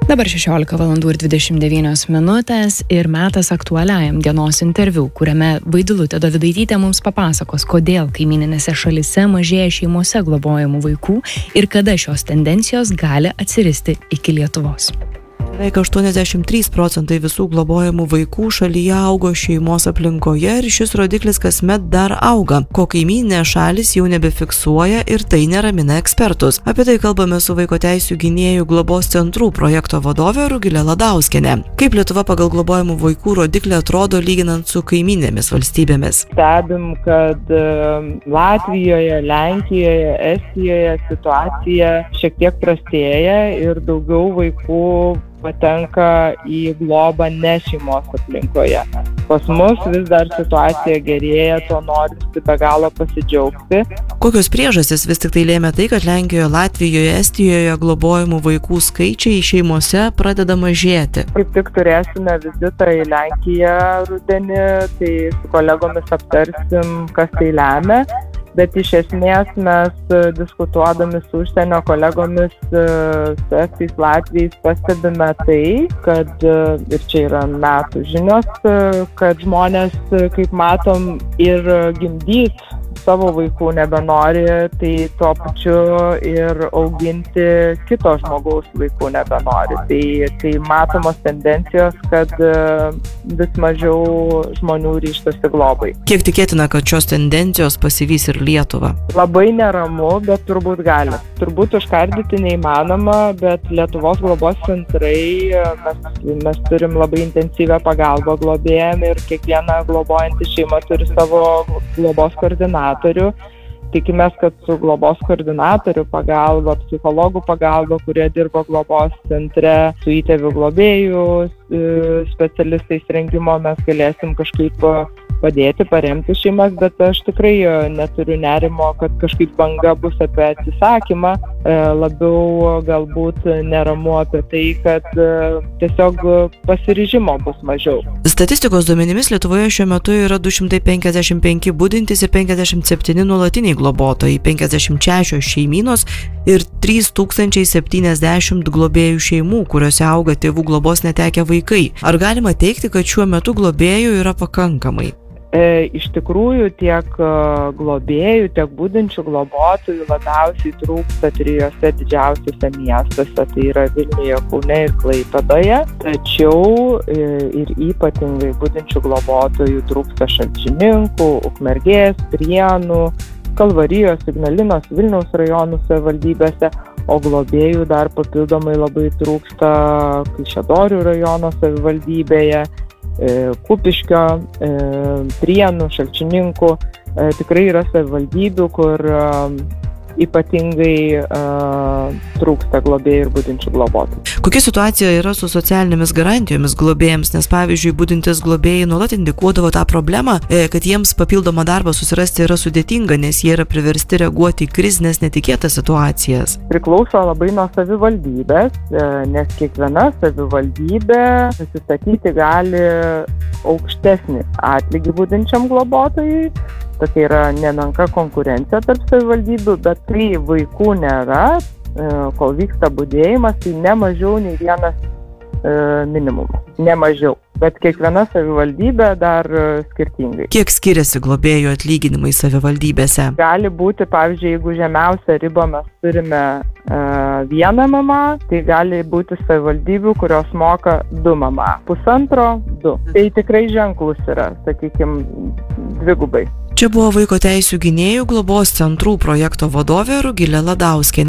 Dabar 16:29 ir metas aktualiajam dienos interviu, kuriame Vaidilutė Dovydaitytė mums papasakos, kodėl kaimyninėse šalise mažėja šeimose globojamų vaikų ir kada šios tendencijos gali atsiristi iki Lietuvos. Beveik 83% visų globojamų vaikų šalyje augo šeimos aplinkoje ir šis rodiklis kasmet dar auga, ko kaimyninės šalys jau nebefiksuoja ir tai neramina ekspertus. Apie tai kalbame su vaiko teisių gynėjų globos centrų projekto vadove Rugile Ladauskiene. Kaip Lietuva pagal globojamų vaikų rodiklį atrodo lyginant su kaimyninėmis valstybėmis? Stebim, kad Latvijoje, Lenkijoje, Estijoje situacija šiek tiek prastėja ir daugiau vaikų patenka į globą ne šeimos aplinkoje. Pas mus vis dar situacija gerėja, to norisi be galo pasidžiaugti. Kokios priežastys vis tik tai lėmė tai, kad Lenkijoje, Latvijoje, Estijoje globojamų vaikų skaičiai šeimose pradeda mažėti? Kaip tik turėsime vizitą į Lenkiją rudenį, tai su kolegomis aptarsim, kas tai lemia. Bet iš esmės mes diskutuodami su užsienio kolegomis, su estais, latviais, pastebime tai, kad ir čia yra metų žinios, kad žmonės, kaip matom, ir gimdyt savo vaikų nebenori, tai tuo pačiu ir auginti kito žmogaus vaikų nebenori. Tai matomos tendencijos, kad vis mažiau žmonių ryžtasi globai. Kiek tikėtina, kad šios tendencijos pasivys ir Lietuvą? Labai neramu, bet turbūt gali. Turbūt užkardyti neįmanoma, bet Lietuvos globos centrai, mes turim labai intensyvią pagalbą globėjam ir kiekviena globojanti šeima turi savo globos koordinatorių. Tikimės, kad su globos koordinatorių pagalba, psichologų pagalba, kurie dirba globos centre, su įtėvių globėjų specialistais rengimo mes galėsim kažkaip padėti, paremti šeimas, bet aš tikrai neturiu nerimo, kad kažkaip banga bus apie atsisakymą, labiau galbūt neramu apie tai, kad tiesiog pasiryžimo bus mažiau. Statistikos duomenimis Lietuvoje šiuo metu yra 255 budintys ir 57 nuolatiniai globotojai, 56 šeimynos ir 3070 globėjų šeimų, kuriuose auga tėvų globos netekę vaikai. Ar galima teigti, kad šiuo metu globėjų yra pakankamai? Iš tikrųjų, tiek globėjų, tiek budinčių globotojų labiausiai trūksta trijose didžiausiose miestuose, tai yra Vilniuje, Kaune ir Klaipėdoje. Tačiau ir ypatingai budinčių globotojų trūksta Šalčininkų, Ukmergės, Prienų, Kalvarijos, Ignalinos, Vilniaus rajonų savivaldybėse, o globėjų dar papildomai labai trūksta Kaišiadorių rajono savivaldybėje, Kupiškio, Prienų, Šalčininkų. Tikrai yra savivaldybių, kur ypatingai trūksta globėjų ir budinčių globotojų. Kokia situacija yra su socialinėmis garantijomis globėjams, nes pavyzdžiui, budintis globėjai nuolat indikuodavo tą problemą, kad jiems papildomą darbą susirasti yra sudėtinga, nes jie yra priversti reaguoti į krizinės netikėtas situacijas. Priklauso labai nuo savivaldybės, nes kiekviena savivaldybė nusistatyti gali aukštesnį atlygį budinčiam globotojui. Tokia yra nemenka konkurencija tarp savivaldybių, bet kai vaikų nėra, kol vyksta budėjimas, tai ne mažiau nei vienas minimumas. Ne mažiau. Bet kiekviena savivaldybė dar skirtingai. Kiek skiriasi globėjų atlyginimai savivaldybėse? Gali būti, pavyzdžiui, jeigu žemiausią ribą mes turime vieną mamą, tai gali būti savivaldybių, kurios moka 2 mamą. 1,5, 2. Tai tikrai ženklus yra, sakykime, dvigubai. Čia buvo vaiko teisių gynėjų globos centrų projekto vadovė Rugilė Ladauskienė.